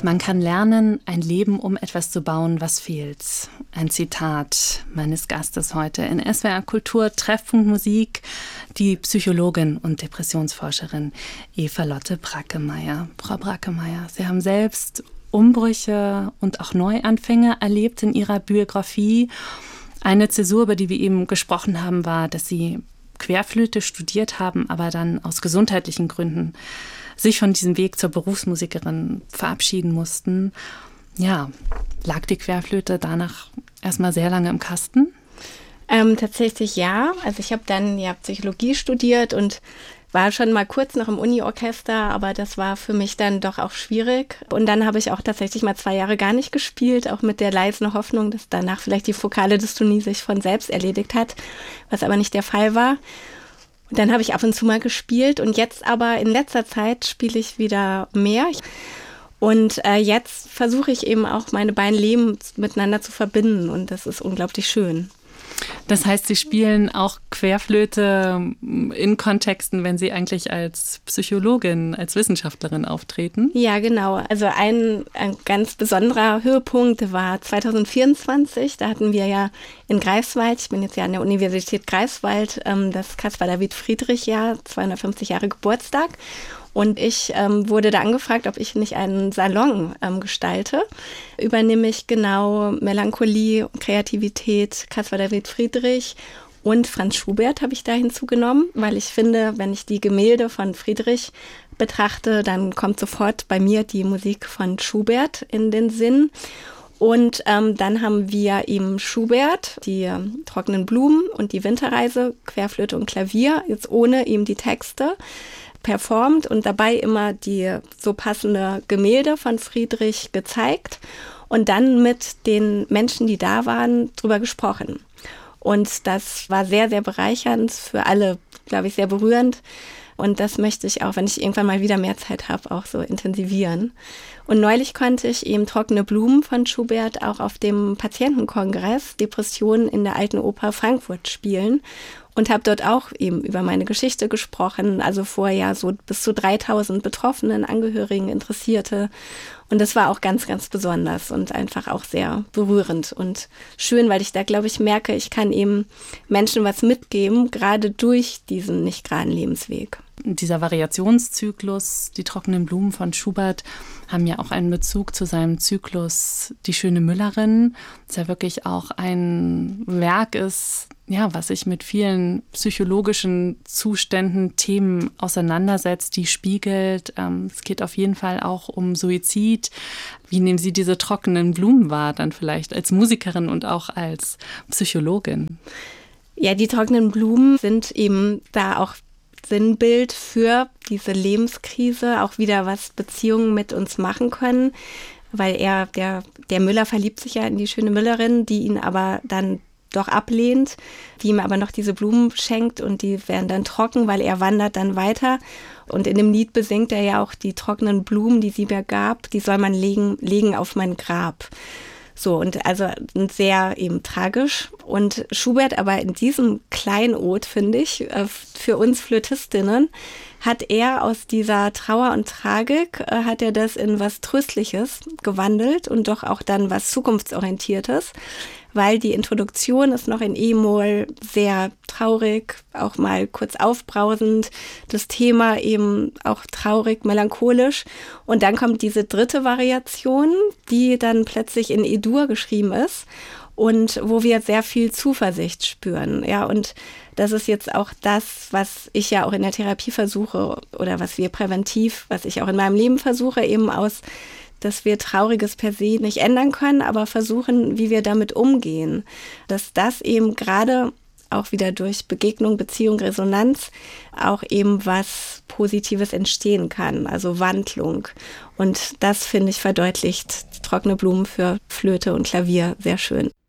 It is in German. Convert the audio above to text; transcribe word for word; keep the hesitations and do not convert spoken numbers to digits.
Man kann lernen, ein Leben, um etwas zu bauen, was fehlt. Ein Zitat meines Gastes heute in S W R Kultur Treffpunkt Musik, die Psychologin und Depressionsforscherin Eva Lotte Brackemeyer. Frau Brackemeyer, Sie haben selbst Umbrüche und auch Neuanfänge erlebt in Ihrer Biografie. Eine Zäsur, über die wir eben gesprochen haben, war, dass Sie Querflöte studiert haben, aber dann aus gesundheitlichen Gründen sich von diesem Weg zur Berufsmusikerin verabschieden mussten. Ja, lag die Querflöte danach erstmal sehr lange im Kasten? Ähm, tatsächlich ja. Also ich habe dann ja Psychologie studiert und war schon mal kurz noch im Uni-Orchester, aber das war für mich dann doch auch schwierig. Und dann habe ich auch tatsächlich mal zwei Jahre gar nicht gespielt, auch mit der leisen Hoffnung, dass danach vielleicht die fokale Dystonie sich von selbst erledigt hat, was aber nicht der Fall war. Und dann habe ich ab und zu mal gespielt und jetzt aber in letzter Zeit spiele ich wieder mehr. Und äh, jetzt versuche ich eben auch meine beiden Leben miteinander zu verbinden und das ist unglaublich schön. Das heißt, Sie spielen auch Querflöte in Kontexten, wenn Sie eigentlich als Psychologin, als Wissenschaftlerin auftreten? Ja, genau. Also ein, ein ganz besonderer Höhepunkt war zwanzig vierundzwanzig. Da hatten wir ja in Greifswald, ich bin jetzt ja an der Universität Greifswald, ähm, das Caspar-David-Friedrich-Jahr, zweihundertfünfzig Jahre Geburtstag. Und ich ähm, wurde da angefragt, ob ich nicht einen Salon ähm, gestalte, über nämlich genau Melancholie, Kreativität, Caspar David Friedrich und Franz Schubert habe ich da hinzugenommen, weil ich finde, wenn ich die Gemälde von Friedrich betrachte, dann kommt sofort bei mir die Musik von Schubert in den Sinn. Und ähm, dann haben wir eben Schubert, die äh, trockenen Blumen und die Winterreise, Querflöte und Klavier, jetzt ohne eben die Texte, performt und dabei immer die so passende Gemälde von Friedrich gezeigt und dann mit den Menschen, die da waren, drüber gesprochen. Und das war sehr, sehr bereichernd, für alle, glaube ich, sehr berührend. Und das möchte ich auch, wenn ich irgendwann mal wieder mehr Zeit habe, auch so intensivieren. Und neulich konnte ich eben Trockene Blumen von Schubert auch auf dem Patientenkongress Depressionen in der Alten Oper Frankfurt spielen. Und habe dort auch eben über meine Geschichte gesprochen, also vorher so bis zu dreitausend Betroffenen, Angehörigen, Interessierte. Und das war auch ganz, ganz besonders und einfach auch sehr berührend und schön, weil ich da, glaube ich, merke, ich kann eben Menschen was mitgeben, gerade durch diesen nicht geraden Lebensweg. Dieser Variationszyklus, die trockenen Blumen von Schubert, haben ja auch einen Bezug zu seinem Zyklus Die schöne Müllerin, das ja wirklich auch ein Werk ist, ja, was sich mit vielen psychologischen Zuständen, Themen auseinandersetzt, die spiegelt. Ähm, es geht auf jeden Fall auch um Suizid. Wie nehmen Sie diese trockenen Blumen wahr, dann vielleicht als Musikerin und auch als Psychologin? Ja, die trockenen Blumen sind eben da auch Sinnbild für diese Lebenskrise, auch wieder was Beziehungen mit uns machen können, weil er, der, der Müller verliebt sich ja in die schöne Müllerin, die ihn aber dann doch ablehnt, die ihm aber noch diese Blumen schenkt und die werden dann trocken, weil er wandert dann weiter. Und in dem Lied besingt er ja auch die trockenen Blumen, die sie mir gab, die soll man legen, legen auf mein Grab. So, und also sehr eben tragisch. Und Schubert aber in diesem Kleinod, finde ich, für uns Flötistinnen, hat er aus dieser Trauer und Tragik, hat er das in was Tröstliches gewandelt und doch auch dann was Zukunftsorientiertes, weil die Introduktion ist noch in E-Moll sehr traurig, auch mal kurz aufbrausend, das Thema eben auch traurig, melancholisch und dann kommt diese dritte Variation, die dann plötzlich in E-Dur geschrieben ist und wo wir sehr viel Zuversicht spüren, ja, und das ist jetzt auch das, was ich ja auch in der Therapie versuche oder was wir präventiv, was ich auch in meinem Leben versuche, eben aus, dass wir Trauriges per se nicht ändern können, aber versuchen, wie wir damit umgehen. Dass das eben gerade auch wieder durch Begegnung, Beziehung, Resonanz auch eben was Positives entstehen kann, also Wandlung. Und das, finde ich, verdeutlicht Trockene Blumen für Flöte und Klavier sehr schön.